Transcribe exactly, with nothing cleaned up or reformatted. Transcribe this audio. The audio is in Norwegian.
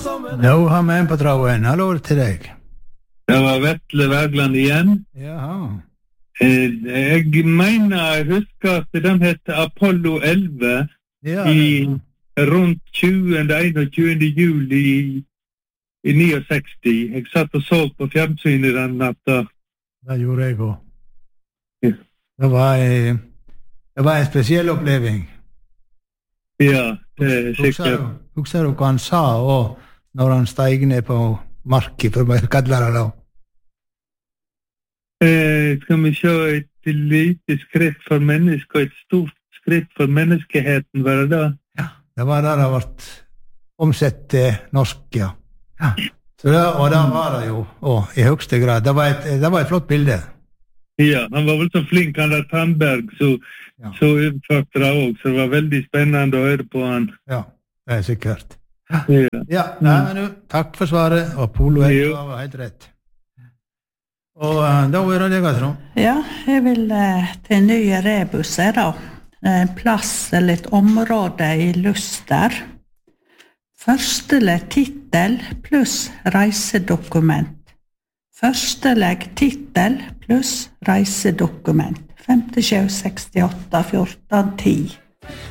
Nå har vi en på tråden. Hallo til deg. Det var Vetle Wergeland igjen. Jaha. Eh, jeg mener, jeg husker at den heter Apollo elleve Ja, i det- rundt tjuende, einogtjuende juli i, i sekstini. Jeg satt og så på fjernsynet den natta. det gjorde jeg også. Ja. Det var, en- det var en spesiell oppleving. Ja, det er Husker sikkert. du, husker du hva han sa og når han steg ned på marken, for å kalle det da? Eh, skal vi se et lite skritt for mennesker og et stort skritt for menneskeheten, var det da? Ja, det var det det ble omsett til norsk, ja. ja. Så det, og det var det jo, og i høyeste grad. Det var et, det var et flott bilde. Ja, han var vel så flink, han der Tandberg, så, Ja. så utførte det også, så det var veldig spennende å høre på han. Ja, det er sikkert. Ja. Ja, nei, men du, takk for svaret, og Polo Jo. var helt rett. Og uh, da er det deg, Trond. Ja, jeg vil eh, til nye rebuser da. En plass eller et område i Luster. Førstelegg titel pluss reisedokument. Førstelegg titel pluss reisedokument. femtisju sekstiåtte fjorten ti.